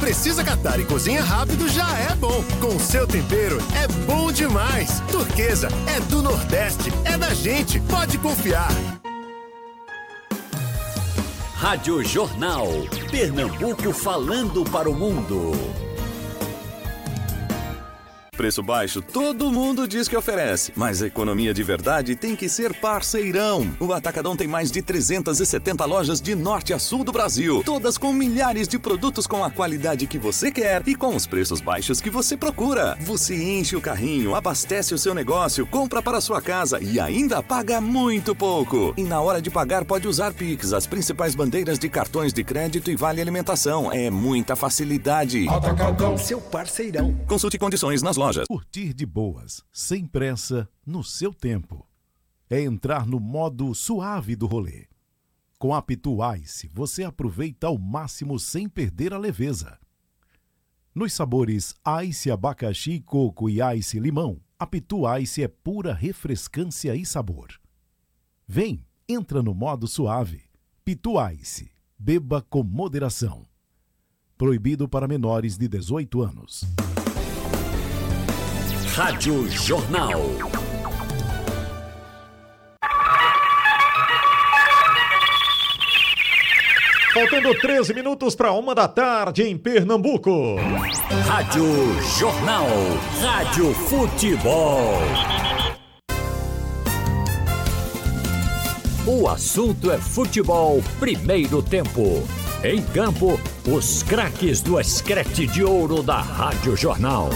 precisa catar e cozinha rápido já é bom. Com seu tempero é bom demais. Turquesa é do Nordeste, é da gente, pode confiar. Rádio Jornal. Pernambuco falando para o mundo. Preço baixo, todo mundo diz que oferece, mas a economia de verdade tem que ser parceirão. O Atacadão tem mais de 370 lojas de norte a sul do Brasil, todas com milhares de produtos com a qualidade que você quer e com os preços baixos que você procura. Você enche o carrinho, abastece o seu negócio, compra para a sua casa e ainda paga muito pouco. E na hora de pagar pode usar Pix, as principais bandeiras de cartões de crédito e vale alimentação. É muita facilidade. Atacadão, seu parceirão. Consulte condições nas lojas. Curtir de boas, sem pressa, no seu tempo. É entrar no modo suave do rolê. Com a Pitu Ice, você aproveita ao máximo sem perder a leveza. Nos sabores Ice abacaxi, coco e Ice limão, a Pitu Ice é pura refrescância e sabor. Vem, entra no modo suave. Pitu Ice, beba com moderação. Proibido para menores de 18 anos. Rádio Jornal. Faltando 13 minutos para 1h em Pernambuco. Rádio Jornal. Rádio Futebol. O assunto é futebol, primeiro tempo. Em campo, os craques do escrete de ouro da Rádio Jornal.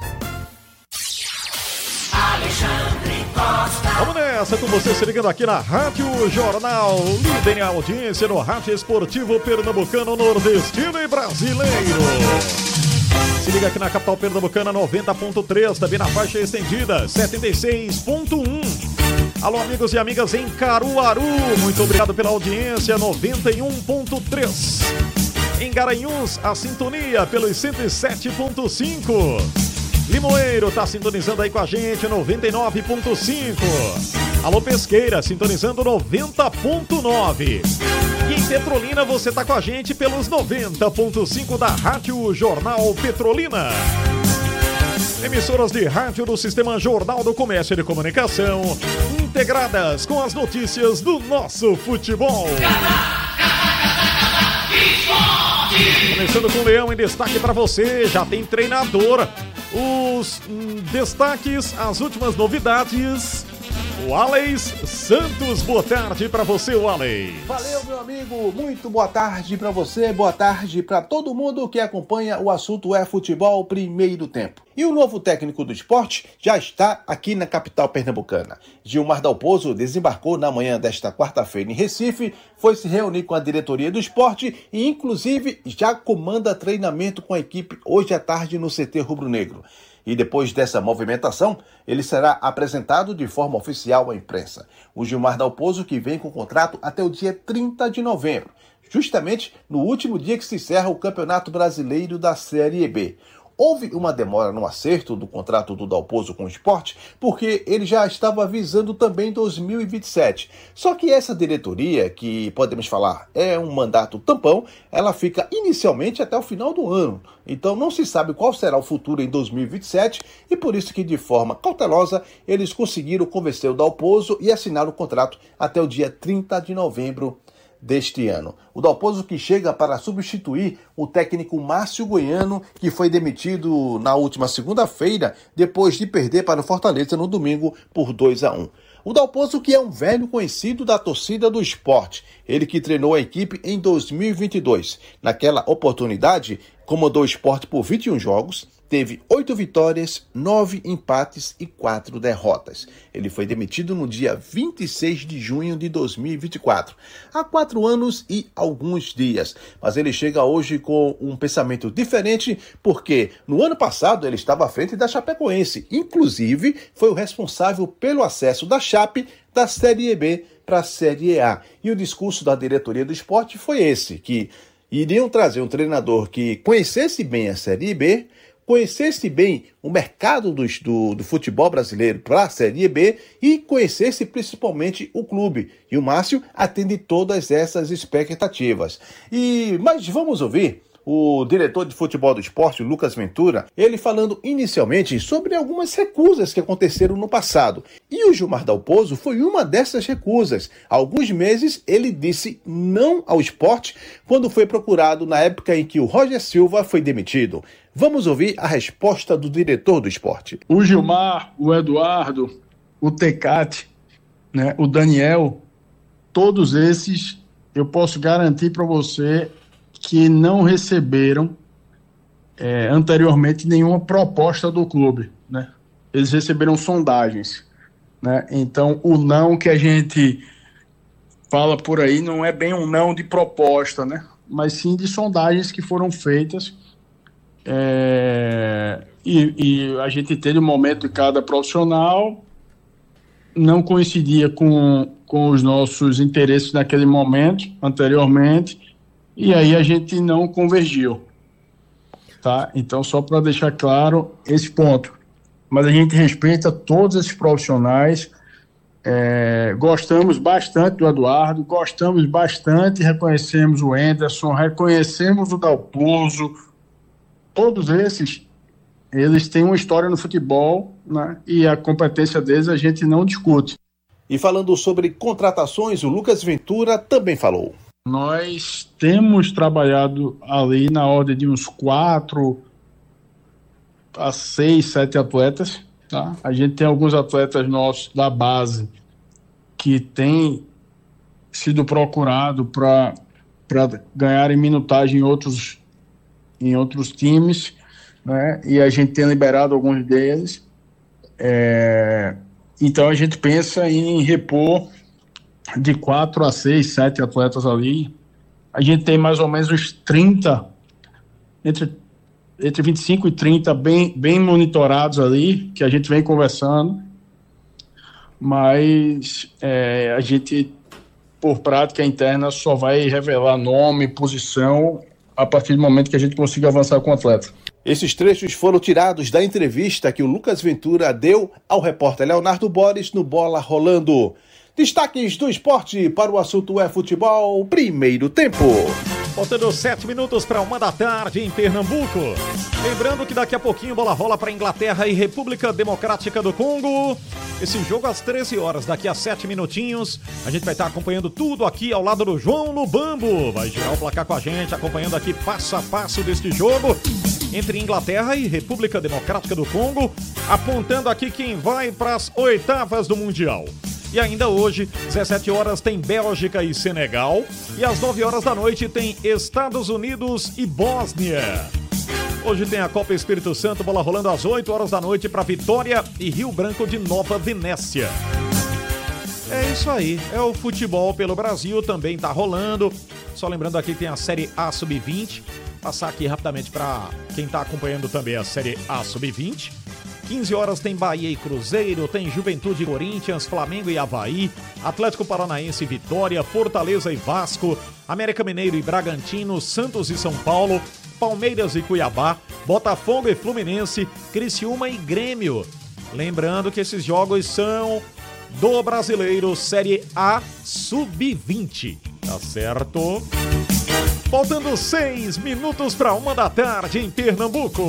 Vamos nessa com você se ligando aqui na Rádio Jornal, líder em audiência no rádio esportivo pernambucano, nordestino e brasileiro. Se liga aqui na capital pernambucana 90.3, também na faixa estendida 76.1. Alô amigos e amigas em Caruaru, muito obrigado pela audiência 91.3. Em Garanhuns, a sintonia pelos 107.5. Limoeiro tá sintonizando aí com a gente, 99.5. Alô Pesqueira, sintonizando 90.9. E em Petrolina você tá com a gente pelos 90.5 da Rádio Jornal Petrolina. Emissoras de rádio do Sistema Jornal do Comércio e de Comunicação, integradas com as notícias do nosso futebol. Começando com o Leão em destaque para você, já tem treinador. Os destaques, as últimas novidades. O Alex Santos, boa tarde para você, Alex. Valeu, meu amigo, muito boa tarde para você, boa tarde para todo mundo que acompanha o assunto é futebol primeiro tempo. E o novo técnico do esporte já está aqui na capital pernambucana. Gilmar Dalpozo desembarcou na manhã desta quarta-feira em Recife, foi se reunir com a diretoria do esporte e inclusive já comanda treinamento com a equipe hoje à tarde no CT Rubro-Negro. E depois dessa movimentação, ele será apresentado de forma oficial à imprensa. O Gilmar Dalpozo que vem com contrato até o dia 30 de novembro, justamente no último dia que se encerra o Campeonato Brasileiro da Série B. Houve uma demora no acerto do contrato do Dalpozo com o esporte, porque ele já estava visando também 2027. Só que essa diretoria, que podemos falar é um mandato tampão, ela fica inicialmente até o final do ano. Então não se sabe qual será o futuro em 2027 e por isso que de forma cautelosa eles conseguiram convencer o Dalpozo e assinar o contrato até o dia 30 de novembro deste ano. O Dalpozo que chega para substituir o técnico Márcio Goiano, que foi demitido na última segunda-feira, depois de perder para o Fortaleza no domingo por 2-1. O Dalpozo que é um velho conhecido da torcida do esporte, ele que treinou a equipe em 2022. Naquela oportunidade, comandou o esporte por 21 jogos, teve 8 vitórias, 9 empates e 4 derrotas. Ele foi demitido no dia 26 de junho de 2024, há 4 anos e alguns dias. Mas ele chega hoje com um pensamento diferente, porque no ano passado ele estava à frente da Chapecoense. Inclusive, foi o responsável pelo acesso da Chape da Série B para a Série A. E o discurso da diretoria do esporte foi esse, que iriam trazer um treinador que conhecesse bem a Série B, conhecesse bem o mercado do futebol brasileiro para a Série B e conhecesse principalmente o clube. E o Márcio atende todas essas expectativas. Mas vamos ouvir o diretor de futebol do esporte, o Lucas Ventura, ele falando inicialmente sobre algumas recusas que aconteceram no passado. E o Gilmar Dalpozo foi uma dessas recusas. Há alguns meses ele disse não ao esporte quando foi procurado na época em que o Roger Silva foi demitido. Vamos ouvir a resposta do diretor do esporte. O Gilmar, o Eduardo, o Tecate, né, o Daniel, todos esses eu posso garantir para você que não receberam anteriormente nenhuma proposta do clube, né? Eles receberam sondagens, né? Então o não que a gente fala por aí não é bem um não de proposta, né? Mas sim de sondagens que foram feitas e a gente teve um momento de cada profissional, não coincidia com os nossos interesses naquele momento, anteriormente, e aí a gente não convergiu, tá? Então, só para deixar claro esse ponto. Mas a gente respeita todos esses profissionais, gostamos bastante do Eduardo, gostamos bastante, reconhecemos o Anderson, reconhecemos o Dalpozo, todos esses, eles têm uma história no futebol, né? E a competência deles a gente não discute. E falando sobre contratações, o Lucas Ventura também falou. Nós temos trabalhado ali na ordem de uns 4 a 6, 7 atletas, tá? A gente tem alguns atletas nossos da base que têm sido procurado para ganharem minutagem em outros times, né? E a gente tem liberado alguns deles. Então a gente pensa em repor de 4 a 6, 7 atletas ali. A gente tem mais ou menos uns 30, entre 25 e 30 bem monitorados ali, que a gente vem conversando, mas a gente, por prática interna, só vai revelar nome, posição, a partir do momento que a gente consiga avançar com o atleta. Esses trechos foram tirados da entrevista que o Lucas Ventura deu ao repórter Leonardo Boris no Bola Rolando. Destaques do esporte para o assunto futebol, primeiro tempo. Faltando 7 minutos para 1 da tarde em Pernambuco. Lembrando que daqui a pouquinho bola rola para Inglaterra e República Democrática do Congo. Esse jogo às 13 horas, daqui a 7 minutinhos. A gente vai estar acompanhando tudo aqui ao lado do João Lubambo. Vai girar o placar com a gente, acompanhando aqui passo a passo deste jogo entre Inglaterra e República Democrática do Congo, apontando aqui quem vai para as oitavas do Mundial. E ainda hoje, 17 horas, tem Bélgica e Senegal. E às 9 horas da noite tem Estados Unidos e Bósnia. Hoje tem a Copa Espírito Santo, bola rolando às 8 horas da noite para Vitória e Rio Branco de Nova Venécia. É isso aí, é o futebol pelo Brasil, também tá rolando. Só lembrando aqui que tem a Série A Sub-20. Passar aqui rapidamente para quem tá acompanhando também a Série A Sub-20. 15 horas tem Bahia e Cruzeiro, tem Juventude e Corinthians, Flamengo e Avaí, Atlético Paranaense e Vitória, Fortaleza e Vasco, América Mineiro e Bragantino, Santos e São Paulo, Palmeiras e Cuiabá, Botafogo e Fluminense, Criciúma e Grêmio. Lembrando que esses jogos são do Brasileiro Série A Sub-20, tá certo? Faltando 6 minutos para 1 da tarde em Pernambuco.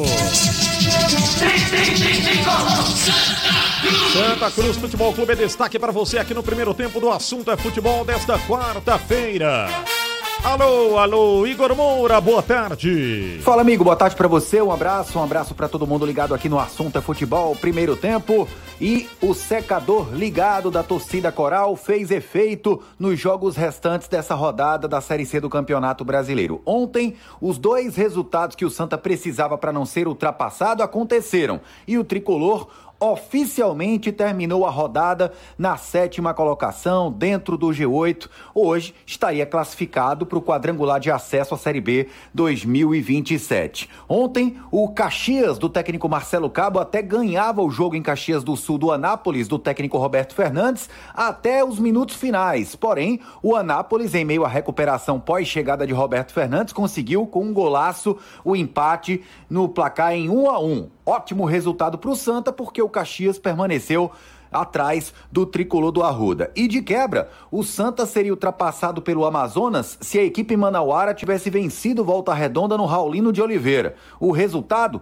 Santa Cruz Futebol Clube é destaque para você aqui no primeiro tempo do Assunto é Futebol desta quarta-feira. Alô, Igor Moura, boa tarde. Fala, amigo, boa tarde pra você, um abraço pra todo mundo ligado aqui no Assunto é Futebol, primeiro tempo. E o secador ligado da torcida coral fez efeito nos jogos restantes dessa rodada da Série C do Campeonato Brasileiro. Ontem, os 2 resultados que o Santa precisava para não ser ultrapassado aconteceram. E o tricolor oficialmente terminou a rodada na 7ª colocação, dentro do G8. Hoje estaria classificado para o quadrangular de acesso à Série B 2027. Ontem, o Caxias, do técnico Marcelo Cabo, até ganhava o jogo em Caxias do Sul do Anápolis, do técnico Roberto Fernandes, até os minutos finais. Porém, o Anápolis, em meio à recuperação pós-chegada de Roberto Fernandes, conseguiu, com um golaço, o empate no placar em 1-1. Ótimo resultado para o Santa, porque o Caxias permaneceu atrás do tricolor do Arruda. E de quebra, o Santa seria ultrapassado pelo Amazonas se a equipe manauara tivesse vencido Volta Redonda no Raulino de Oliveira. O resultado?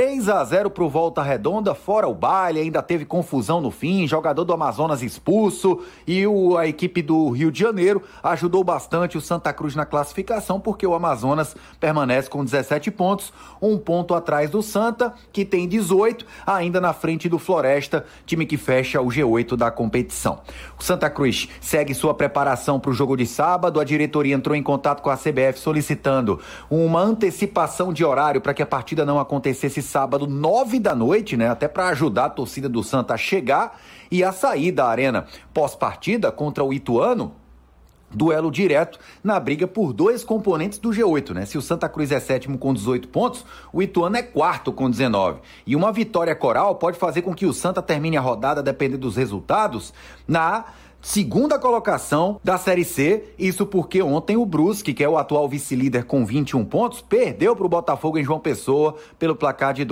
3-0 pro Volta Redonda, fora o baile, ainda teve confusão no fim, jogador do Amazonas expulso e a equipe do Rio de Janeiro ajudou bastante o Santa Cruz na classificação, porque o Amazonas permanece com 17 pontos, um ponto atrás do Santa, que tem 18, ainda na frente do Floresta, time que fecha o G8 da competição. O Santa Cruz segue sua preparação para o jogo de sábado, a diretoria entrou em contato com a CBF solicitando uma antecipação de horário para que a partida não acontecesse sábado, 9 da noite, né? Até para ajudar a torcida do Santa a chegar e a sair da arena pós-partida contra o Ituano. Duelo direto na briga por 2 componentes do G8, né? Se o Santa Cruz é 7º com 18 pontos, o Ituano é 4º com 19. E uma vitória coral pode fazer com que o Santa termine a rodada, dependendo dos resultados, na segunda colocação da Série C, isso porque ontem o Brusque, que é o atual vice-líder com 21 pontos, perdeu para o Botafogo em João Pessoa pelo placar de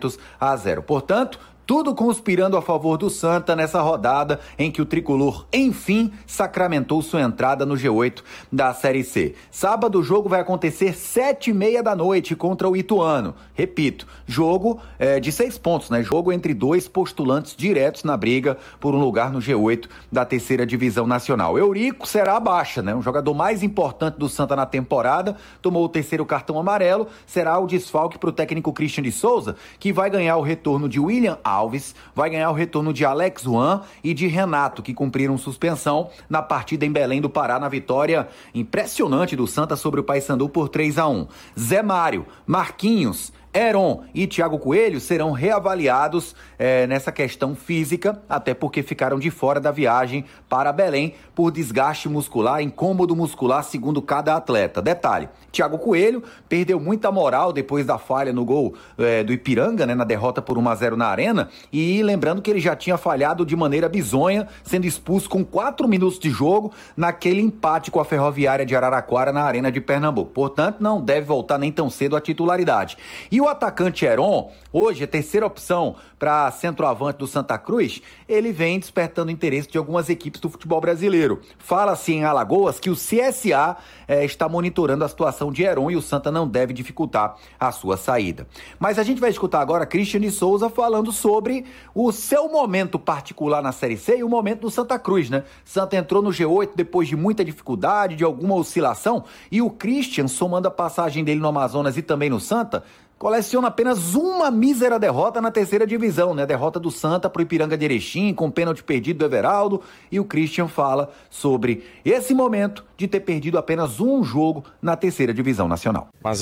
2-0. Portanto, tudo conspirando a favor do Santa nessa rodada em que o tricolor, enfim, sacramentou sua entrada no G8 da Série C. Sábado o jogo vai acontecer 7h30 da noite contra o Ituano. Repito, jogo de 6 pontos, né? Jogo entre 2 postulantes diretos na briga por um lugar no G8 da terceira divisão nacional. Eurico será a baixa, né? Um jogador mais importante do Santa na temporada, tomou o 3º cartão amarelo, será o desfalque para o técnico Christian de Souza, que vai ganhar o retorno de William Alves, vai ganhar o retorno de Alex Juan e de Renato, que cumpriram suspensão na partida em Belém do Pará, na vitória impressionante do Santa sobre o Paysandu por 3-1. Zé Mário, Marquinhos, Heron e Thiago Coelho serão reavaliados nessa questão física, até porque ficaram de fora da viagem para Belém por desgaste muscular, incômodo muscular, segundo cada atleta. Detalhe, Thiago Coelho perdeu muita moral depois da falha no gol do Ipiranga, né, na derrota por 1-0 na Arena, e lembrando que ele já tinha falhado de maneira bizonha, sendo expulso com 4 minutos de jogo naquele empate com a Ferroviária de Araraquara na Arena de Pernambuco. Portanto, não deve voltar nem tão cedo à titularidade. E o atacante Heron, hoje a terceira opção para centroavante do Santa Cruz, ele vem despertando interesse de algumas equipes do futebol brasileiro. Fala-se em Alagoas que o CSA está monitorando a situação de Heron e o Santa não deve dificultar a sua saída. Mas a gente vai escutar agora Christian de Souza falando sobre o seu momento particular na Série C e o momento do Santa Cruz, né? Santa entrou no G8 depois de muita dificuldade, de alguma oscilação, e o Christian, somando a passagem dele no Amazonas e também no Santa, coleciona apenas uma mísera derrota na terceira divisão, né? Derrota do Santa pro Ipiranga de Erechim, com pênalti perdido do Everaldo, e o Christian fala sobre esse momento de ter perdido apenas um jogo na terceira divisão nacional. Mas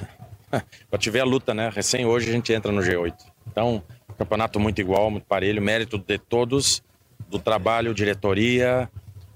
pra tiver a luta, né? Recém hoje a gente entra no G8. Então, campeonato muito igual, muito parelho, mérito de todos, do trabalho, diretoria,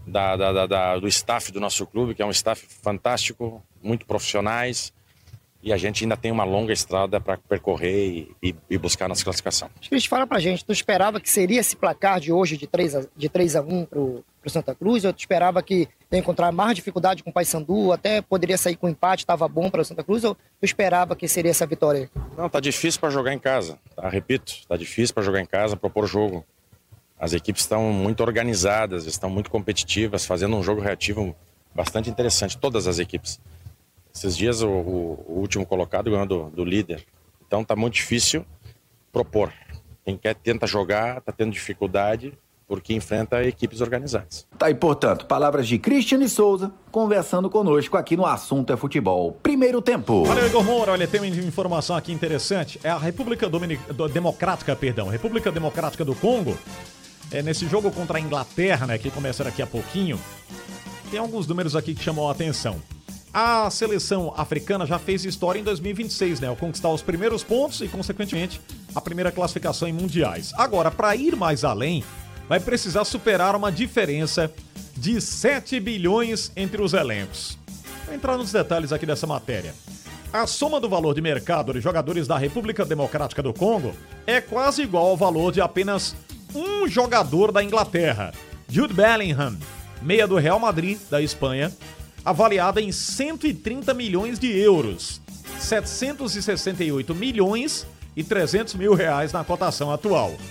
do staff do nosso clube, que é um staff fantástico, muito profissionais. E a gente ainda tem uma longa estrada para percorrer e buscar nossa classificação. Cris, fala pra gente, tu esperava que seria esse placar de hoje de 3-1 pro Santa Cruz? Ou tu esperava que ia encontrar mais dificuldade com o Paysandu, até poderia sair com empate, estava bom para o Santa Cruz? Ou tu esperava que seria essa vitória aí? Não, tá difícil para jogar em casa, tá? Repito, tá difícil para jogar em casa, propor jogo. As equipes estão muito organizadas, estão muito competitivas, fazendo um jogo reativo bastante interessante, todas as equipes. Esses dias o último colocado ganhou do líder. Então tá muito difícil propor. Quem tenta jogar tá tendo dificuldade porque enfrenta equipes organizadas. Tá aí, portanto, palavras de Christian de Souza conversando conosco aqui no Assunto é Futebol. Primeiro tempo. Valeu, Igor Moura. Olha, tem uma informação aqui interessante. É a República Democrática do Congo. Nesse jogo contra a Inglaterra, né, que começa daqui a pouquinho, tem alguns números aqui que chamam a atenção. A seleção africana já fez história em 2026, né? Ao conquistar os primeiros pontos e, consequentemente, a primeira classificação em mundiais. Agora, para ir mais além, vai precisar superar uma diferença de 7 bilhões entre os elencos. Vou entrar nos detalhes aqui dessa matéria. A soma do valor de mercado de jogadores da República Democrática do Congo é quase igual ao valor de apenas um jogador da Inglaterra, Jude Bellingham, meia do Real Madrid, da Espanha, avaliada em 130 milhões de euros, 768 milhões e 300 mil reais na cotação atual.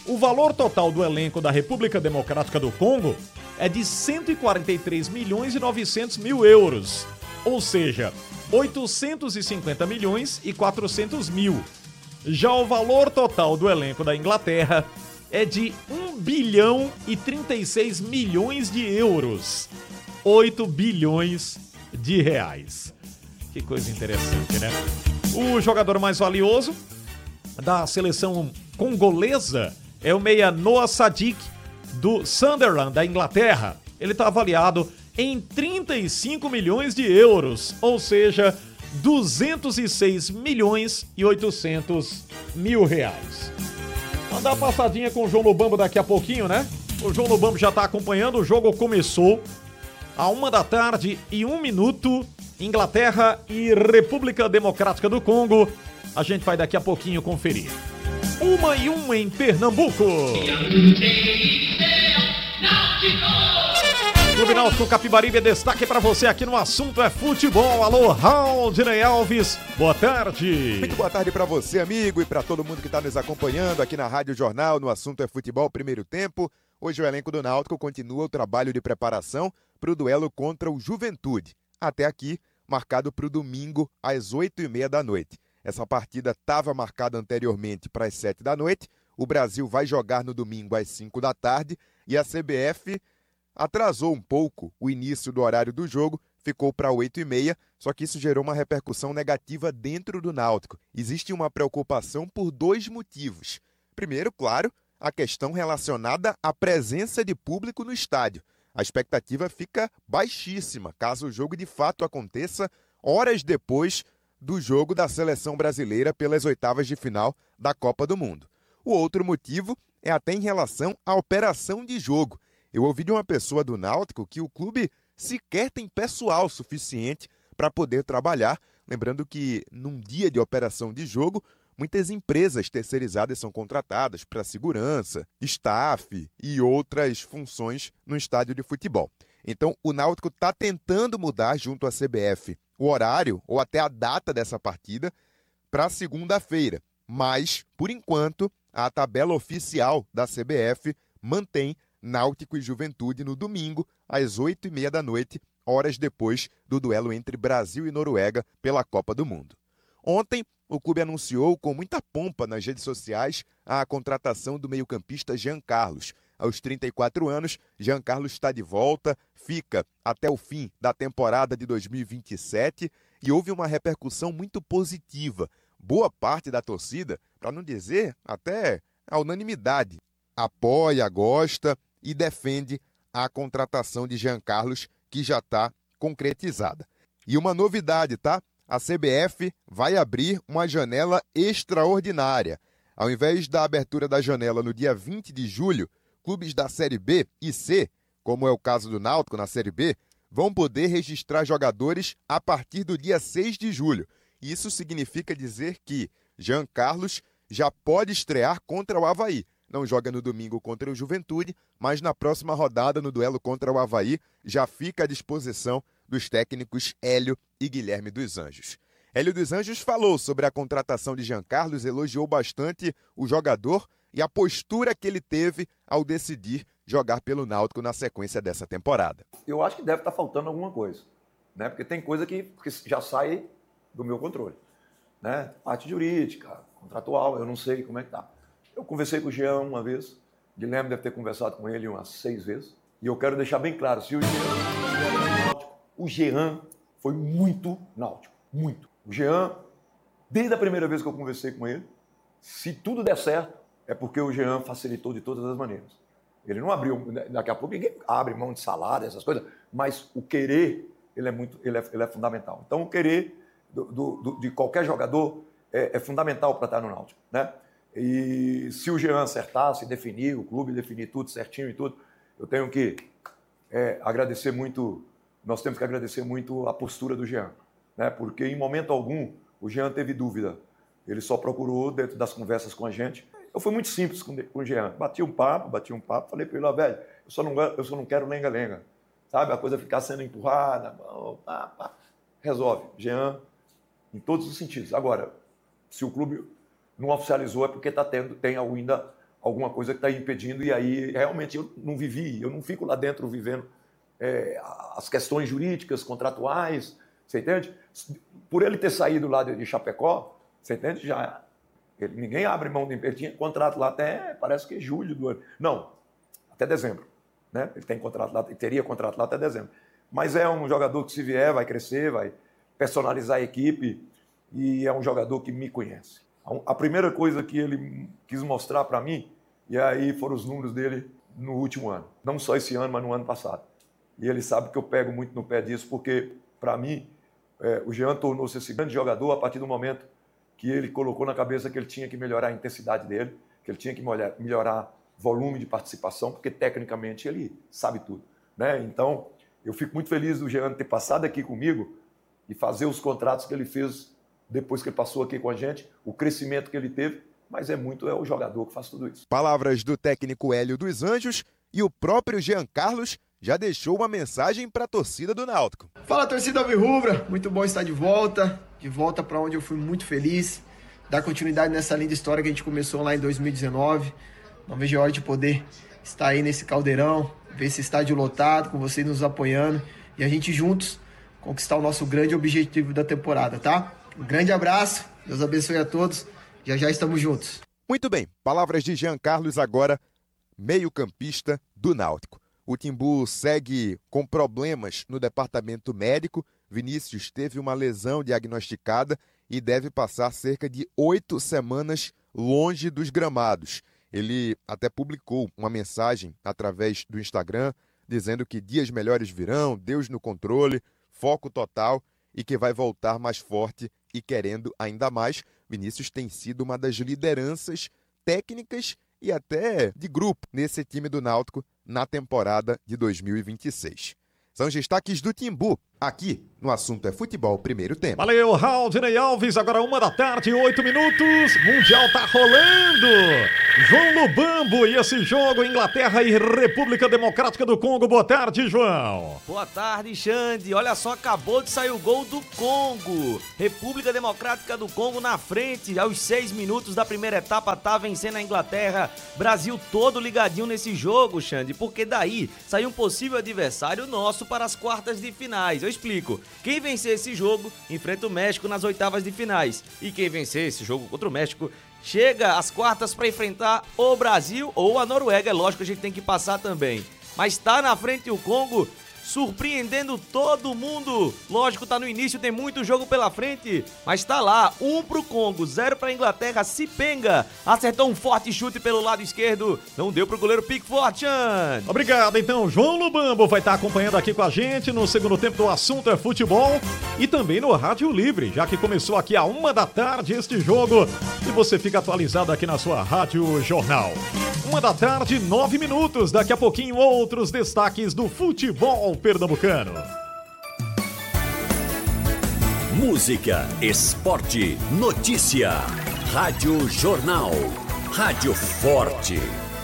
O valor total do elenco da República Democrática do Congo é de 143 milhões e 900 mil euros, ou seja, 850 milhões e 400 mil. Já o valor total do elenco da Inglaterra é de 1 bilhão e 36 milhões de euros, 8 bilhões de reais. Que coisa interessante, né? O jogador mais valioso da seleção congolesa é o meia Noah Sadiq, do Sunderland, da Inglaterra. Ele está avaliado em 35 milhões de euros, ou seja, 206 milhões e 800 mil reais. Vamos dar uma passadinha com o João Lobambo daqui a pouquinho, né? O João Lobambo já está acompanhando, o jogo começou à 13h01, Inglaterra e República Democrática do Congo. A gente vai daqui a pouquinho conferir. 1h01 em Pernambuco. Clube Náutico Capibaribe, destaque para você aqui no Assunto é Futebol. Alô, Raudinei Alves, boa tarde. Muito boa tarde para você, amigo, e para todo mundo que está nos acompanhando aqui na Rádio Jornal, no Assunto é Futebol, primeiro tempo. Hoje o elenco do Náutico continua o trabalho de preparação para o duelo contra o Juventude. Até aqui, marcado para o domingo, às 8h30 da noite. Essa partida estava marcada anteriormente para as 7 da noite. O Brasil vai jogar no domingo às 5 da tarde e a CBF atrasou um pouco o início do horário do jogo, ficou para 8h30, só que isso gerou uma repercussão negativa dentro do Náutico. Existe uma preocupação por dois motivos. Primeiro, claro, a questão relacionada à presença de público no estádio. A expectativa fica baixíssima, caso o jogo de fato aconteça horas depois do jogo da seleção brasileira pelas oitavas de final da Copa do Mundo. O outro motivo é até em relação à operação de jogo. Eu ouvi de uma pessoa do Náutico que o clube sequer tem pessoal suficiente para poder trabalhar. Lembrando que num dia de operação de jogo, muitas empresas terceirizadas são contratadas para segurança, staff e outras funções no estádio de futebol. Então, o Náutico está tentando mudar junto à CBF o horário ou até a data dessa partida para segunda-feira. Mas, por enquanto, a tabela oficial da CBF mantém Náutico e Juventude no domingo, às 8h30 da noite, horas depois do duelo entre Brasil e Noruega pela Copa do Mundo. Ontem, o clube anunciou com muita pompa nas redes sociais a contratação do meio-campista Jean Carlos. Aos 34 anos, Jean Carlos está de volta, fica até o fim da temporada de 2027 e houve uma repercussão muito positiva. Boa parte da torcida, para não dizer até a unanimidade, apoia, gosta e defende a contratação de Jean Carlos, que já está concretizada. E uma novidade, tá? A CBF vai abrir uma janela extraordinária. Ao invés da abertura da janela no dia 20 de julho, clubes da Série B e C, como é o caso do Náutico na Série B, vão poder registrar jogadores a partir do dia 6 de julho. Isso significa dizer que Jean Carlos já pode estrear contra o Avaí. Não joga no domingo contra o Juventude, mas na próxima rodada, no duelo contra o Avaí, já fica à disposição dos técnicos Hélio e Guilherme dos Anjos. Hélio dos Anjos falou sobre a contratação de Jean Carlos, elogiou bastante o jogador e a postura que ele teve ao decidir jogar pelo Náutico na sequência dessa temporada. Eu acho que deve estar faltando alguma coisa, né? Porque tem coisa que já sai do meu controle, né? Parte jurídica, contratual, eu não sei como é que tá. Eu conversei com o Jean uma vez, o Guilherme deve ter conversado com ele umas 6 vezes, e eu quero deixar bem claro, se o Jean foi muito náutico, muito. O Jean, desde a primeira vez que eu conversei com ele, se tudo der certo, é porque o Jean facilitou de todas as maneiras. Ele não abriu, daqui a pouco ninguém abre mão de salário, essas coisas, mas o querer, ele é fundamental. Então o querer de qualquer jogador é fundamental para estar no Náutico, né? E se o Jean acertar, se definir, o clube definir tudo certinho e tudo, eu tenho que agradecer muito, nós temos que agradecer muito a postura do Jean, né? Porque em momento algum o Jean teve dúvida, ele só procurou dentro das conversas com a gente. Eu fui muito simples com o Jean, bati um papo, falei para ele, velho, eu só não quero lenga-lenga, sabe? A coisa ficar sendo empurrada, resolve. Jean, em todos os sentidos. Agora, se o clube não oficializou é porque tem ainda alguma coisa que está impedindo, e aí realmente eu não vivi, eu não fico lá dentro vivendo as questões jurídicas, contratuais, você entende? Por ele ter saído lá de Chapecó, você entende? Ninguém abre mão dele, ele tinha contrato lá até, parece que julho do ano, não, até dezembro, né? Ele tem contrato lá, teria contrato lá até dezembro, mas é um jogador que se vier vai crescer, vai personalizar a equipe, e é um jogador que me conhece. A primeira coisa que ele quis mostrar para mim, e aí foram os números dele no último ano. Não só esse ano, mas no ano passado. E ele sabe que eu pego muito no pé disso, porque, para mim, o Jean tornou-se esse grande jogador a partir do momento que ele colocou na cabeça que ele tinha que melhorar a intensidade dele, que ele tinha que melhorar volume de participação, porque, tecnicamente, ele sabe tudo, né? Então, eu fico muito feliz do Jean ter passado aqui comigo e fazer os contratos que ele fez depois que ele passou aqui com a gente, o crescimento que ele teve, mas é o jogador que faz tudo isso. Palavras do técnico Hélio dos Anjos, e o próprio Jean Carlos já deixou uma mensagem para a torcida do Náutico. Fala, torcida alvirrubra, muito bom estar de volta para onde eu fui muito feliz, dar continuidade nessa linda história que a gente começou lá em 2019. Não vejo a hora de poder estar aí nesse caldeirão, ver esse estádio lotado, com vocês nos apoiando, e a gente juntos conquistar o nosso grande objetivo da temporada, tá? Um grande abraço, Deus abençoe a todos, já estamos juntos. Muito bem, palavras de Jean Carlos agora, meio-campista do Náutico. O Timbu segue com problemas no departamento médico. Vinícius teve uma lesão diagnosticada e deve passar cerca de 8 semanas longe dos gramados. Ele até publicou uma mensagem através do Instagram dizendo que dias melhores virão, Deus no controle, foco total e que vai voltar mais forte e querendo ainda mais. Vinícius tem sido uma das lideranças técnicas e até de grupo nesse time do Náutico na temporada de 2026. São os destaques do Timbu, aqui no Assunto é Futebol, primeiro tempo. Valeu, Raudinei Alves, agora 1h, 8 minutos, Mundial tá rolando. João Lubambo, e esse jogo, Inglaterra e República Democrática do Congo. Boa tarde, João. Boa tarde, Xande. Olha só, acabou de sair o gol do Congo. República Democrática do Congo na frente, aos 6 minutos da primeira etapa, tá vencendo a Inglaterra. Brasil todo ligadinho nesse jogo, Xande, porque daí saiu um possível adversário nosso para as quartas de finais. Eu explico. Quem vencer esse jogo enfrenta o México nas oitavas de finais. E quem vencer esse jogo contra o México chega às quartas para enfrentar o Brasil ou a Noruega. É lógico que a gente tem que passar também. Mas tá na frente o Congo, surpreendendo todo mundo. Lógico, tá no início, tem muito jogo pela frente, mas tá lá, 1 pro Congo, 0 pra Inglaterra. Cipenga acertou um forte chute pelo lado esquerdo, não deu pro goleiro Pickford. Obrigado, então, João Lubambo vai estar acompanhando aqui com a gente no segundo tempo do Assunto é Futebol e também no Rádio Livre, já que começou aqui a 1h este jogo e você fica atualizado aqui na sua Rádio Jornal. 1h, 9 minutos, daqui a pouquinho outros destaques do futebol pernambucano. Música, esporte, notícia. Rádio Jornal. Rádio Forte.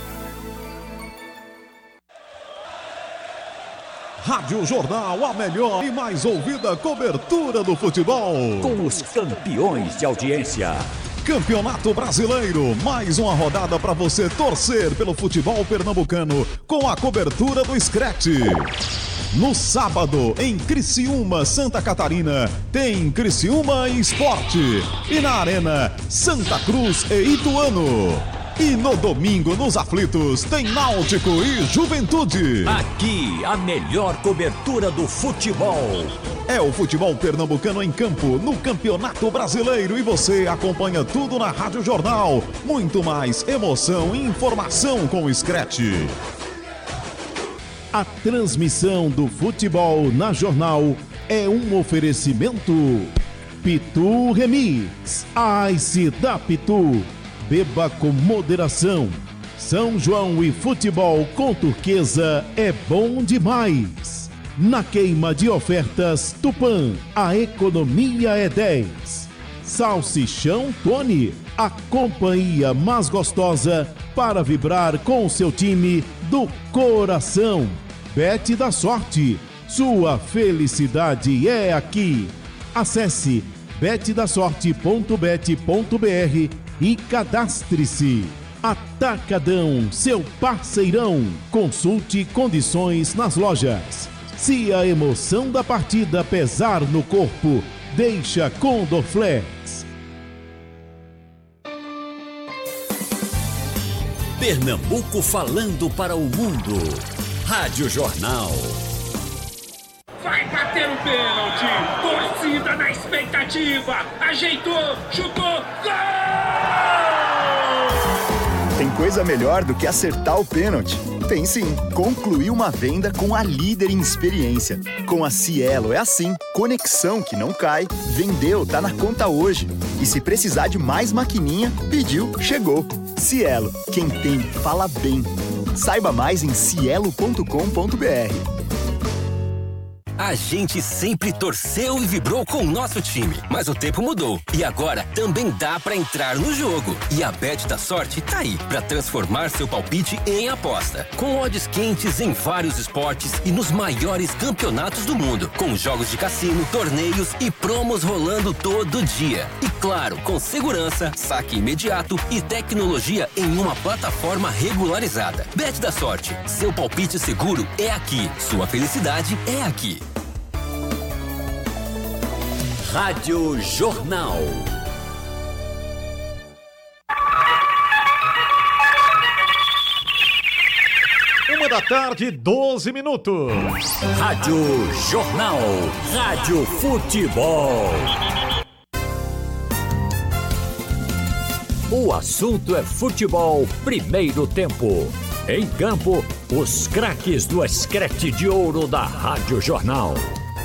Rádio Jornal, a melhor e mais ouvida cobertura do futebol. Com os campeões de audiência. Campeonato Brasileiro, mais uma rodada para você torcer pelo futebol pernambucano com a cobertura do Scratch. No sábado, em Criciúma, Santa Catarina, tem Criciúma Esporte. E na Arena, Santa Cruz e Ituano. E no domingo, nos aflitos, tem Náutico e Juventude. Aqui, a melhor cobertura do futebol. É o futebol pernambucano em campo, no Campeonato Brasileiro. E você acompanha tudo na Rádio Jornal. Muito mais emoção e informação com o Scratch. A transmissão do futebol na Jornal é um oferecimento Pitu Remix, Ice da Pitu. Beba com moderação. São João e futebol com Turquesa é bom demais. Na queima de ofertas Tupã, a economia é 10. Salsichão Tony, a companhia mais gostosa para vibrar com o seu time do coração. Bet da Sorte, sua felicidade é aqui. Acesse betdasorte.bet.br e cadastre-se. Atacadão, seu parceirão. Consulte condições nas lojas. Se a emoção da partida pesar no corpo, deixa com Dorflex. Pernambuco falando para o mundo. Rádio Jornal. Vai bater o pênalti. Torcida na expectativa. Ajeitou, chutou, gol! Tem coisa melhor do que acertar o pênalti? Tem sim. Concluir uma venda com a líder em experiência. Com a Cielo é assim. Conexão que não cai. Vendeu, tá na conta hoje. E se precisar de mais maquininha, pediu, chegou. Cielo. Quem tem, fala bem. Saiba mais em cielo.com.br. A gente sempre torceu e vibrou com o nosso time, mas o tempo mudou e agora também dá pra entrar no jogo. E a Bet da Sorte tá aí pra transformar seu palpite em aposta. Com odds quentes em vários esportes e nos maiores campeonatos do mundo, com jogos de cassino, torneios e promos rolando todo dia. E claro, com segurança, saque imediato e tecnologia em uma plataforma regularizada. Bet da Sorte, seu palpite seguro é aqui, sua felicidade é aqui. Rádio Jornal. Uma da tarde, 12 minutos. Rádio Jornal. Rádio Futebol. O assunto é futebol, primeiro tempo. Em campo, os craques do Escrete de Ouro da Rádio Jornal.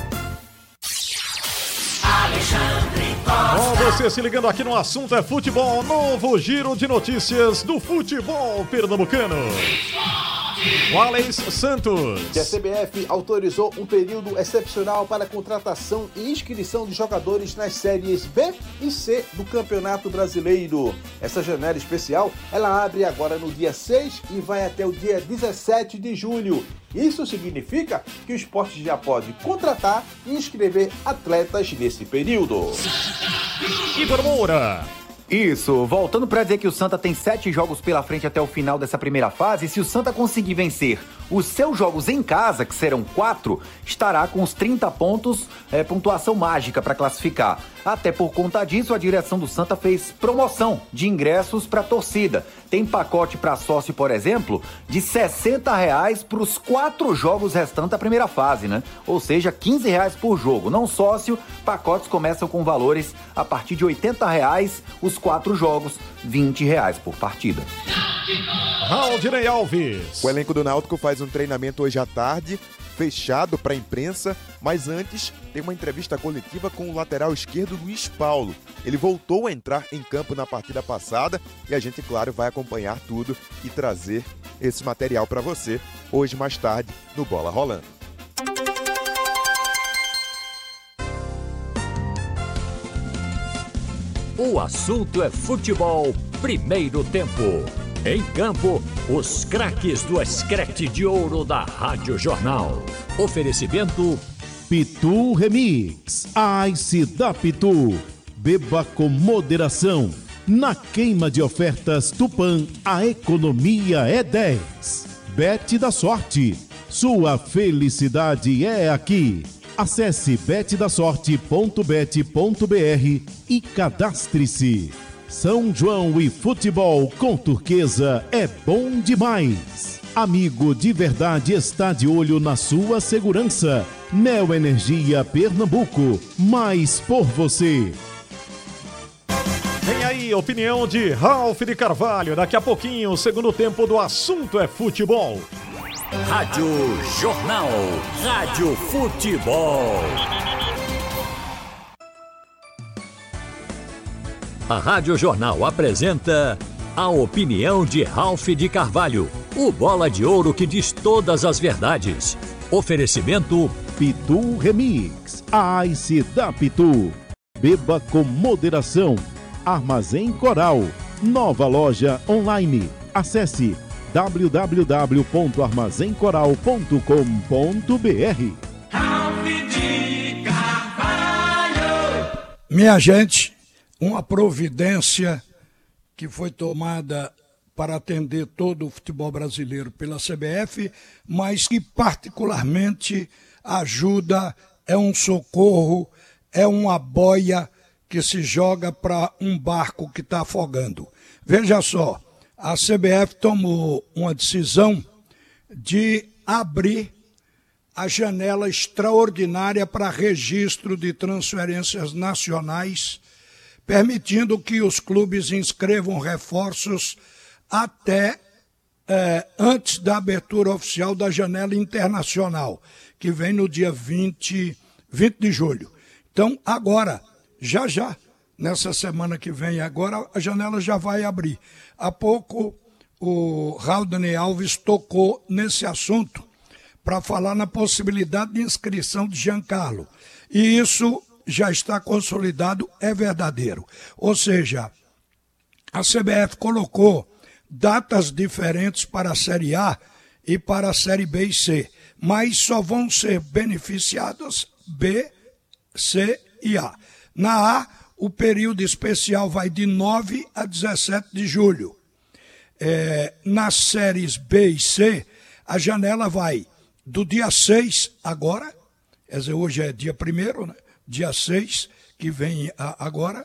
Com você se ligando aqui no assunto é futebol, novo giro de notícias do futebol pernambucano. Wallace Santos. A CBF autorizou um período excepcional para a contratação e inscrição de jogadores nas séries B e C do Campeonato Brasileiro. Essa janela especial, ela abre agora no dia 6 e vai até o dia 17 de julho. Isso significa que o esporte já pode contratar e inscrever atletas nesse período. Igor Moura. Isso, voltando para dizer que o Santa tem 7 jogos pela frente até o final dessa primeira fase, se o Santa conseguir vencer os seus jogos em casa, que serão 4, estará com os 30 pontos, pontuação mágica para classificar. Até por conta disso, a direção do Santa fez promoção de ingressos para a torcida. Tem pacote para sócio, por exemplo, de R$60 para os 4 jogos restantes da primeira fase, né? Ou seja, R$15 por jogo. Não sócio, pacotes começam com valores a partir de R$80, os 4 jogos, R$20 por partida. Raudinei Alves. O elenco do Náutico faz um treinamento hoje à tarde, fechado para a imprensa, mas antes tem uma entrevista coletiva com o lateral esquerdo Luiz Paulo. Ele voltou a entrar em campo na partida passada e a gente, claro, vai acompanhar tudo e trazer esse material para você hoje mais tarde no Bola Rolando. O assunto é futebol, primeiro tempo. Em campo, os craques do Escrete de Ouro da Rádio Jornal. Oferecimento Pitu Remix. Ice da Pitu. Beba com moderação. Na queima de ofertas Tupã, a economia é 10. Bet da Sorte. Sua felicidade é aqui. Acesse betdasorte.bet.br e cadastre-se. São João e futebol com Turquesa é bom demais. Amigo de verdade está de olho na sua segurança. Neoenergia Pernambuco, mais por você. Vem aí, opinião de Ralf de Carvalho. Daqui a pouquinho, o segundo tempo do assunto é futebol. Rádio Jornal. Rádio Futebol. A Rádio Jornal apresenta a opinião de Ralf de Carvalho, o bola de ouro que diz todas as verdades. Oferecimento Pitu Remix, Ice da Pitu. Beba com moderação. Armazém Coral, nova loja online. Acesse www.armazencoral.com.br. Ralf de Carvalho. Minha gente, uma providência que foi tomada para atender todo o futebol brasileiro pela CBF, mas que particularmente ajuda, é um socorro, é uma boia que se joga para um barco que está afogando. Veja só, a CBF tomou uma decisão de abrir a janela extraordinária para registro de transferências nacionais, permitindo que os clubes inscrevam reforços até antes da abertura oficial da janela internacional, que vem no dia 20 de julho. Então, agora, já, nessa semana que vem agora, a janela já vai abrir. Há pouco, o Raudney Alves tocou nesse assunto para falar na possibilidade de inscrição de Giancarlo. E isso já está consolidado, é verdadeiro. Ou seja, a CBF colocou datas diferentes para a Série A e para a Série B e C, mas só vão ser beneficiadas B, C e A. Na A, o período especial vai de 9 a 17 de julho. Nas séries B e C, a janela vai do dia 6 agora, quer dizer, hoje é dia 1º, né? Dia 6, que vem agora,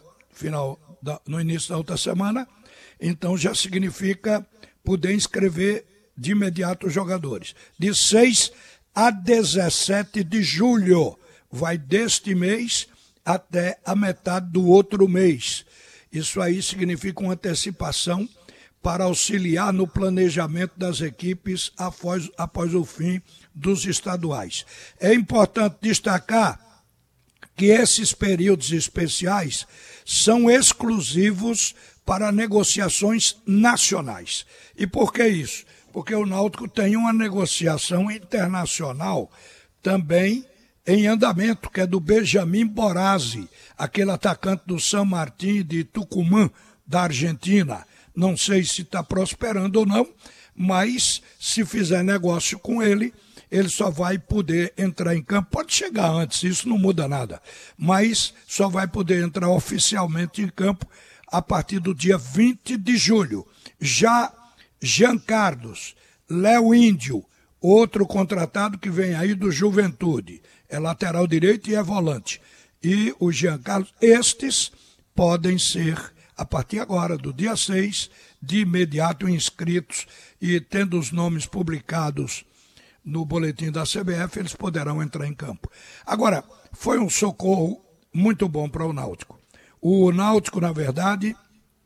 no início da outra semana, então já significa poder inscrever de imediato os jogadores. De 6 a 17 de julho, vai deste mês até a metade do outro mês. Isso aí significa uma antecipação para auxiliar no planejamento das equipes após o fim dos estaduais. É importante destacar que esses períodos especiais são exclusivos para negociações nacionais. E por que isso? Porque o Náutico tem uma negociação internacional também em andamento, que é do Benjamin Borazzi, aquele atacante do San Martín de Tucumã, da Argentina. Não sei se está prosperando ou não, mas se fizer negócio com ele, ele só vai poder entrar em campo, pode chegar antes, isso não muda nada, mas só vai poder entrar oficialmente em campo a partir do dia 20 de julho. Já Jean Carlos, Léo Índio, outro contratado que vem aí do Juventude, é lateral direito e é volante. E o Jean Carlos, estes podem ser, a partir agora, do dia 6, de imediato inscritos e tendo os nomes publicados no boletim da CBF, eles poderão entrar em campo. Agora, foi um socorro muito bom para o Náutico. O Náutico, na verdade,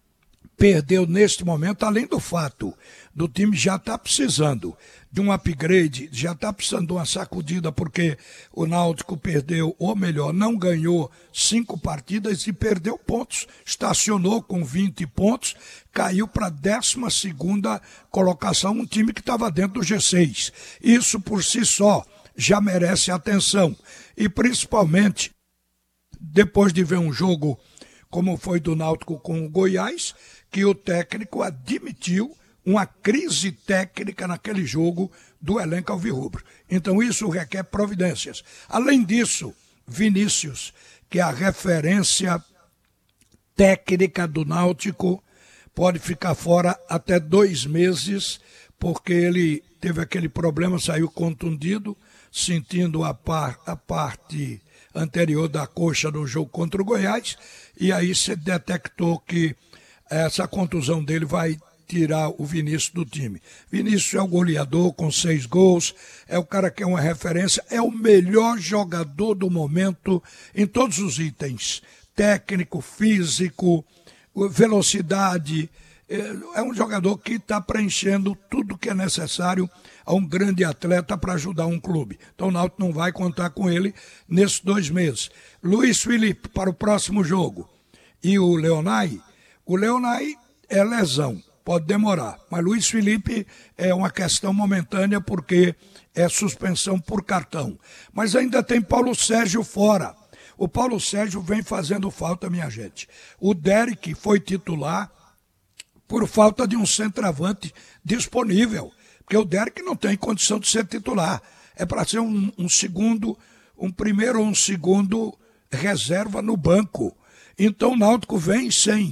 perdeu neste momento, além do fato do time já estar precisando de um upgrade, já está precisando de uma sacudida, porque o Náutico perdeu, ou melhor, não ganhou 5 partidas e perdeu pontos. Estacionou com 20 pontos, caiu para a 12ª colocação, um time que estava dentro do G6. Isso por si só já merece atenção. E principalmente, depois de ver um jogo como foi do Náutico com o Goiás, que o técnico admitiu uma crise técnica naquele jogo do elenco alvirrubro. Então isso requer providências. Além disso, Vinícius, que é a referência técnica do Náutico, pode ficar fora até 2 meses, porque ele teve aquele problema, saiu contundido, sentindo a parte anterior da coxa no jogo contra o Goiás, e aí se detectou que essa contusão dele vai tirar o Vinícius do time. Vinícius é o goleador com 6 gols, é o cara que é uma referência, é o melhor jogador do momento em todos os itens, técnico, físico, velocidade. É um jogador que está preenchendo tudo que é necessário a um grande atleta para ajudar um clube. Então o Náutico não vai contar com ele nesses 2 meses. Luiz Felipe para o próximo jogo. E o Leonai é lesão, pode demorar. Mas Luiz Felipe é uma questão momentânea porque é suspensão por cartão. Mas ainda tem Paulo Sérgio fora. O Paulo Sérgio vem fazendo falta, minha gente. O Derek foi titular por falta de um centroavante disponível. Porque o Derek não tem condição de ser titular. É para ser um primeiro ou um segundo reserva no banco. Então o Náutico vem sem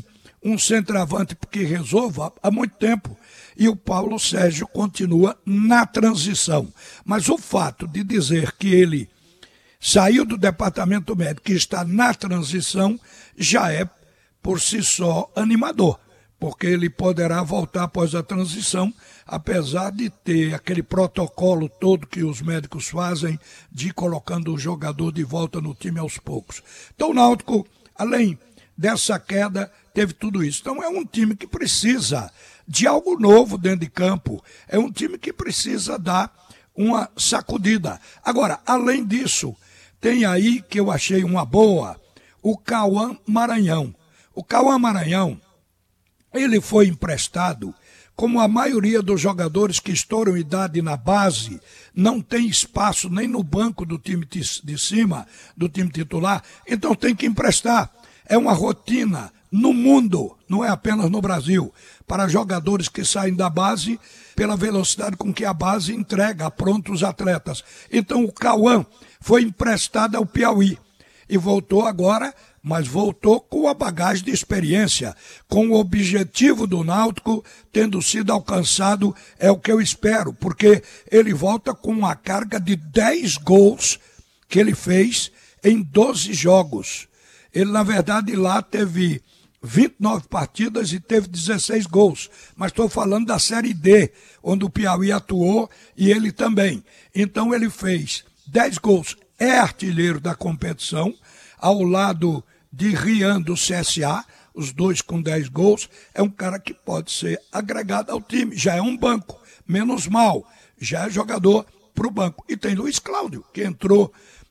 um centroavante que resolva há muito tempo. E o Paulo Sérgio continua na transição. Mas o fato de dizer que ele saiu do departamento médico e está na transição já é, por si só, animador. Porque ele poderá voltar após a transição, apesar de ter aquele protocolo todo que os médicos fazem de ir colocando o jogador de volta no time aos poucos. Então o Náutico, além dessa queda, teve tudo isso. Então é um time que precisa de algo novo dentro de campo. É um time que precisa dar uma sacudida. Agora, além disso, tem aí que eu achei uma boa, o Cauã Maranhão. O Cauã Maranhão, ele foi emprestado, como a maioria dos jogadores que estouram idade na base, não tem espaço nem no banco do time de cima, do time titular, então tem que emprestar. É uma rotina no mundo, não é apenas no Brasil, para jogadores que saem da base pela velocidade com que a base entrega pronto os atletas. Então o Cauã foi emprestado ao Piauí e voltou agora, mas voltou com a bagagem de experiência, com o objetivo do Náutico tendo sido alcançado, é o que eu espero, porque ele volta com uma carga de 10 gols que ele fez em 12 jogos. Ele, na verdade, lá teve 29 partidas e teve 16 gols. Mas estou falando da Série D, onde o Piauí atuou e ele também. Então ele fez 10 gols, é artilheiro da competição, ao lado de Rian do CSA, os dois com 10 gols. É um cara que pode ser agregado ao time, já é um banco, menos mal, já é jogador para o banco. E tem Luiz Cláudio, que entrou,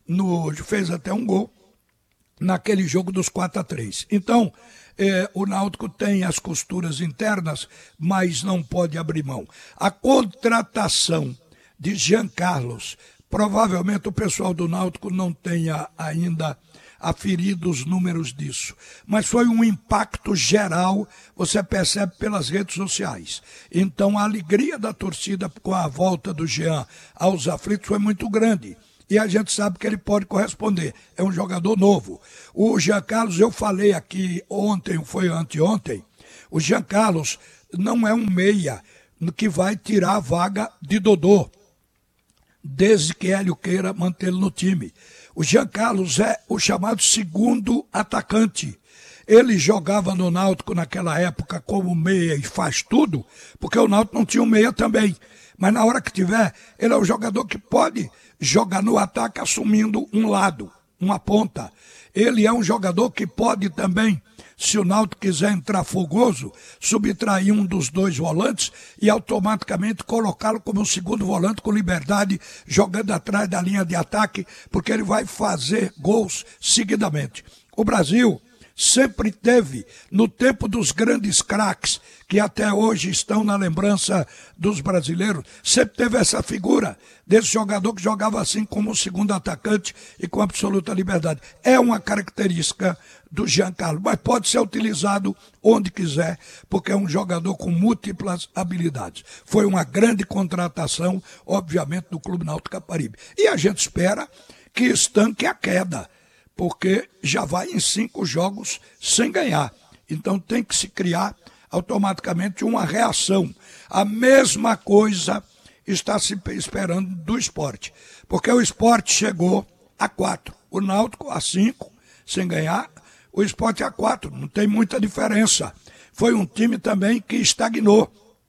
fez até um gol naquele jogo dos 4-3. Então, o Náutico tem as costuras internas, mas não pode abrir mão. A contratação de Jean Carlos, provavelmente o pessoal do Náutico não tenha ainda aferido os números disso, mas foi um impacto geral, você percebe pelas redes sociais. Então a alegria da torcida com a volta do Jean aos aflitos foi muito grande. E a gente sabe que ele pode corresponder. É um jogador novo. O Jean Carlos, eu falei aqui ontem, foi anteontem, o Jean Carlos não é um meia que vai tirar a vaga de Dodô, desde que Hélio queira mantê-lo no time. O Jean Carlos é o chamado segundo atacante. Ele jogava no Náutico naquela época como meia e faz tudo, porque o Náutico não tinha um meia também. Mas na hora que tiver, ele é o jogador que pode jogar no ataque assumindo um lado, uma ponta. Ele é um jogador que pode também, se o Náutico quiser entrar fogoso, subtrair um dos dois volantes e automaticamente colocá-lo como um segundo volante com liberdade, jogando atrás da linha de ataque, porque ele vai fazer gols seguidamente. O Brasil sempre teve, no tempo dos grandes craques, que até hoje estão na lembrança dos brasileiros, sempre teve essa figura desse jogador que jogava assim como segundo atacante e com absoluta liberdade. É uma característica do Jean Carlos, mas pode ser utilizado onde quiser, porque é um jogador com múltiplas habilidades. Foi uma grande contratação, obviamente, do Clube Náutico Caparibe. E a gente espera que estanque a queda, porque já vai em 5 jogos sem ganhar. Então tem que se criar automaticamente uma reação. A mesma coisa está se esperando do Sport, porque o Sport chegou a 4, o Náutico a 5, sem ganhar, o Sport a 4, não tem muita diferença. Foi um time também que estagnou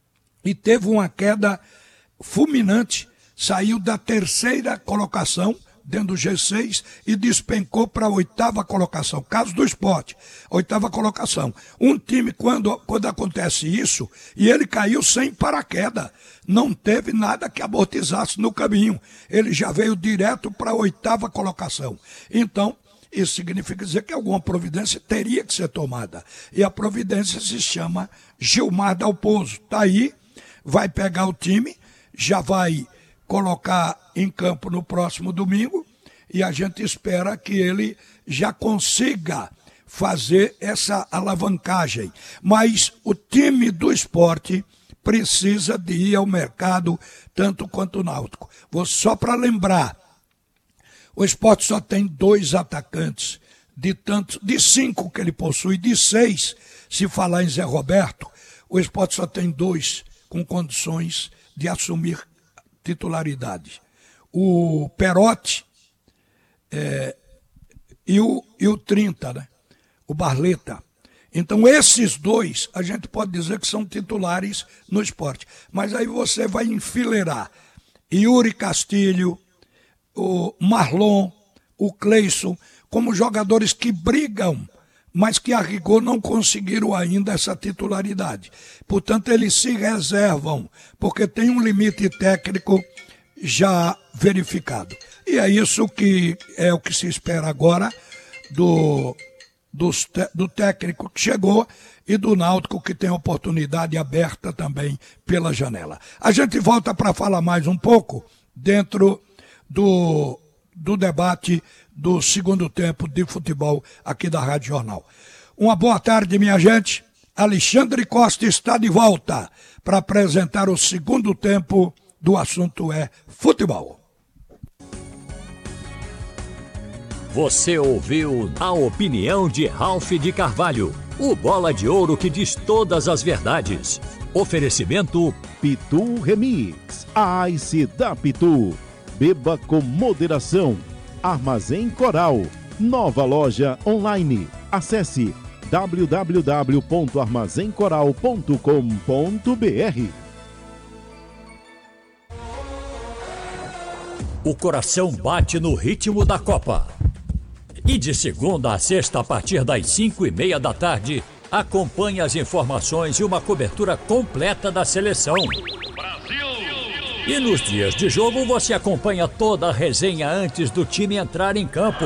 e teve uma queda fulminante, saiu da 3ª colocação, dentro do G6 e despencou para a 8ª colocação. Caso do Sport, 8ª colocação. Um time, quando acontece isso, e ele caiu sem paraquedas, não teve nada que amortizasse no caminho. Ele já veio direto para a 8ª colocação. Então, isso significa dizer que alguma providência teria que ser tomada. E a providência se chama Gilmar Dalpozo. Está aí, vai pegar o time, já vai colocar em campo no próximo domingo e a gente espera que ele já consiga fazer essa alavancagem. Mas o time do Sport precisa de ir ao mercado tanto quanto o Náutico. Só para lembrar, o Sport só tem 2 atacantes de 5 que ele possui, de 6, se falar em Zé Roberto, o Sport só tem 2 com condições de assumir titularidade. O Perotti e o 30, né? O Barleta. Então esses 2, a gente pode dizer que são titulares no Sport. Mas aí você vai enfileirar Yuri Castilho, o Marlon, o Cleison, como jogadores que brigam, mas que a rigor não conseguiram ainda essa titularidade. Portanto, eles se reservam, porque tem um limite técnico já verificado. E é isso que é o que se espera agora do técnico que chegou e do Náutico, que tem oportunidade aberta também pela janela. A gente volta para falar mais um pouco dentro do debate do segundo tempo de futebol aqui da Rádio Jornal. Uma boa tarde, minha gente. Alexandre Costa está de volta para apresentar o segundo tempo do Assunto é Futebol. Você ouviu a opinião de Ralph de Carvalho, o bola de ouro que diz todas as verdades. Oferecimento Pitu Remix, a Ice da Pitu. Beba com moderação. Armazém Coral, nova loja online. Acesse www.armazencoral.com.br. O coração bate no ritmo da Copa. E de segunda a sexta, a partir das 5:30 da tarde, acompanhe as informações e uma cobertura completa da seleção. E nos dias de jogo você acompanha toda a resenha antes do time entrar em campo.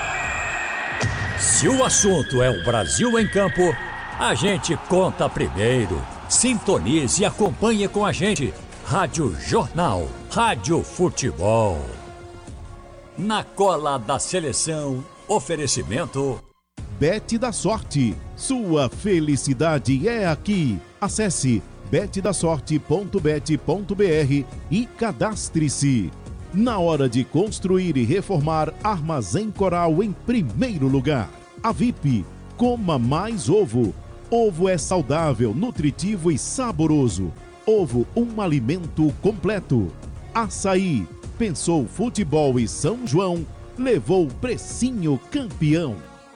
Se o assunto é o Brasil em campo, a gente conta primeiro. Sintonize e acompanhe com a gente. Rádio Jornal, Rádio Futebol. Na cola da seleção, oferecimento Bet da Sorte. Sua felicidade é aqui. Acesse betdasorte.bet.br e cadastre-se. Na hora de construir e reformar, Armazém Coral em primeiro lugar. A VIP, coma mais ovo. Ovo é saudável, nutritivo e saboroso. Ovo, um alimento completo. Açaí, pensou futebol e São João, levou precinho campeão.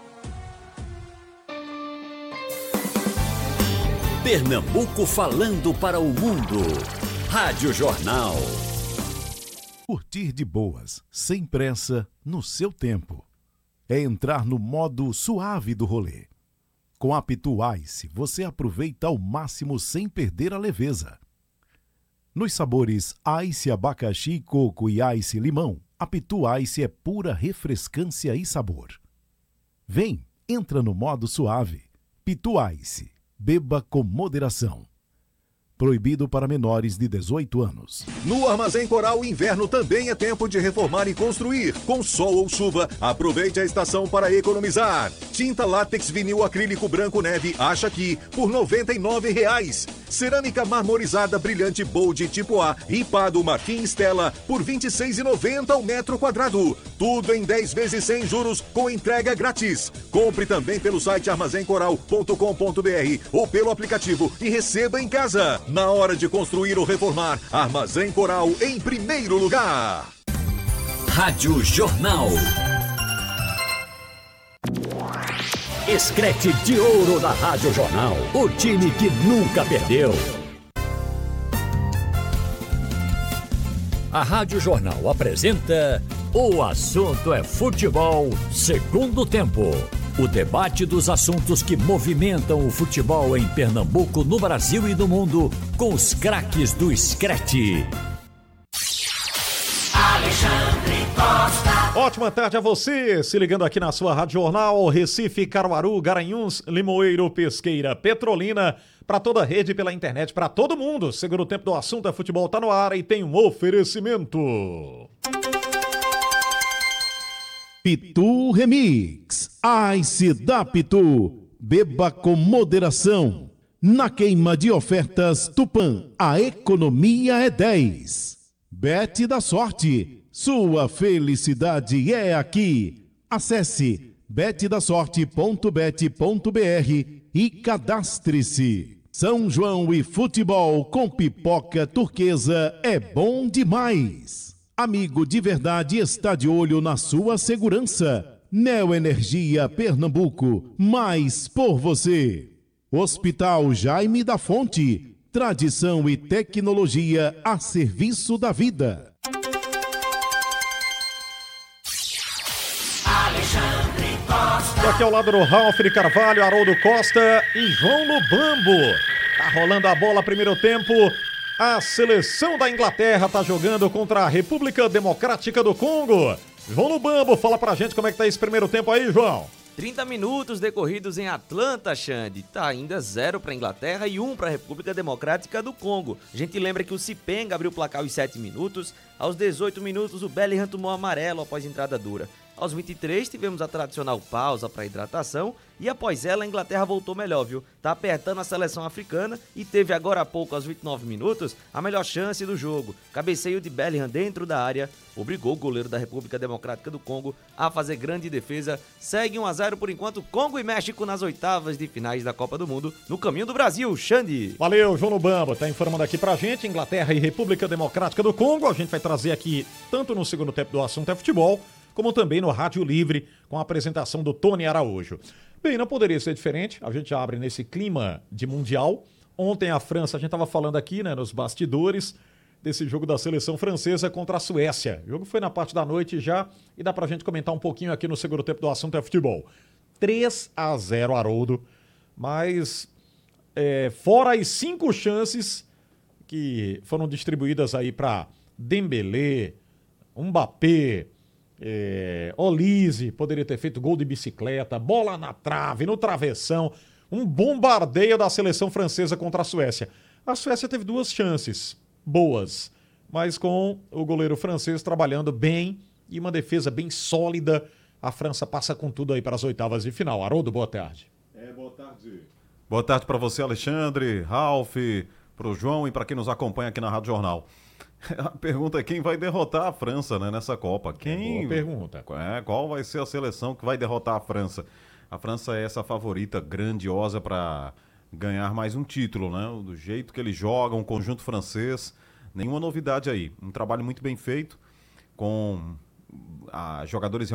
Pernambuco falando para o mundo. Rádio Jornal. Curtir de boas, sem pressa, no seu tempo. É entrar no modo suave do rolê. Com a Pitu Ice, você aproveita ao máximo sem perder a leveza. Nos sabores Ice abacaxi, coco e Ice limão, a Pitu Ice é pura refrescância e sabor. Vem, entra no modo suave. Pitu Ice. Beba com moderação. Proibido para menores de 18 anos. No Armazém Coral, o inverno também é tempo de reformar e construir. Com sol ou chuva, aproveite a estação para economizar. Tinta látex vinil acrílico branco neve, acha aqui, por R$ 99,00. Cerâmica marmorizada brilhante Bold tipo A, ripado Marquinhos Stella, por R$ 26,90 ao metro quadrado. Tudo em 10 vezes sem juros, com entrega grátis. Compre também pelo site armazencoral.com.br ou pelo aplicativo e receba em casa. Na hora de construir ou reformar, Armazém Coral em primeiro lugar. Rádio Jornal. Escrete de ouro da Rádio Jornal. O time que nunca perdeu. A Rádio Jornal apresenta O Assunto é Futebol, segundo tempo. O debate dos assuntos que movimentam o futebol em Pernambuco, no Brasil e no mundo, com os craques do Screte. Alexandre Costa. Ótima tarde a você, se ligando aqui na sua Rádio Jornal, Recife, Caruaru, Garanhuns, Limoeiro, Pesqueira, Petrolina, para toda a rede pela internet, para todo mundo. Segundo tempo do Assunto é Futebol tá no ar e tem um oferecimento. Pitu Remix, Ice da Pitu, beba com moderação. Na queima de ofertas Tupã, a economia é 10. Bet da Sorte, sua felicidade é aqui. Acesse betdasorte.bet.br e cadastre-se. São João e futebol com pipoca turquesa é bom demais. Amigo de verdade está de olho na sua segurança. Neoenergia Pernambuco, mais por você. Hospital Jaime da Fonte, tradição e tecnologia a serviço da vida. Alexandre Costa. Aqui ao lado do Ralf de Carvalho, Haroldo Costa e João Lubambo. Tá rolando a bola, primeiro tempo. A seleção da Inglaterra tá jogando contra a República Democrática do Congo. João Lubambo, fala pra gente como é que tá esse primeiro tempo aí, João. 30 minutos decorridos em Atlanta, Xande. Tá ainda 0 para a Inglaterra e 1 para a República Democrática do Congo. A gente lembra que o Cipenga abriu o placar aos 7 minutos. Aos 18 minutos, o Bellingham tomou amarelo após entrada dura. Aos 23, tivemos a tradicional pausa para hidratação e após ela a Inglaterra voltou melhor, viu? Tá apertando a seleção africana e teve agora há pouco, aos 29 minutos, a melhor chance do jogo. Cabeceio de Bellingham dentro da área, obrigou o goleiro da República Democrática do Congo a fazer grande defesa. Segue 1-0 por enquanto, Congo e México nas oitavas de finais da Copa do Mundo, no caminho do Brasil, Xande. Valeu, João Lubambo, tá informando aqui pra gente, Inglaterra e República Democrática do Congo. A gente vai trazer aqui, tanto no segundo tempo do Assunto é Futebol, como também no Rádio Livre, com a apresentação do Tony Araújo. Bem, não poderia ser diferente, a gente abre nesse clima de Mundial. Ontem a França, a gente estava falando aqui, né, nos bastidores, desse jogo da seleção francesa contra a Suécia. O jogo foi na parte da noite já, e dá pra gente comentar um pouquinho aqui no segundo tempo do Assunto é Futebol. 3-0, Haroldo, mas fora as 5 chances que foram distribuídas aí para Dembélé, Mbappé, Olise, poderia ter feito gol de bicicleta, bola na trave, no travessão, um bombardeio da seleção francesa contra a Suécia. A Suécia teve 2 chances boas, mas com o goleiro francês trabalhando bem e uma defesa bem sólida, a França passa com tudo aí para as oitavas de final. Haroldo, boa tarde. Boa tarde. Boa tarde para você, Alexandre, Ralf, para o João e para quem nos acompanha aqui na Rádio Jornal. A pergunta é quem vai derrotar a França, né, nessa Copa. Boa pergunta. Qual vai ser a seleção que vai derrotar a França? A França é essa favorita grandiosa para ganhar mais um título, né? Do jeito que eles jogam, o conjunto francês, nenhuma novidade aí. Um trabalho muito bem feito, com jogadores